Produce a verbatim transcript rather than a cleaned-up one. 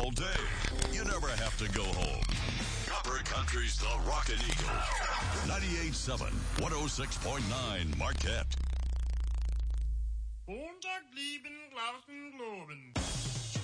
all day. You never have to go home. Copper Country's The Rockin' Eagle. ninety-eight point seven, one oh six point nine Marquette. Montag lieben Glauben, Globen.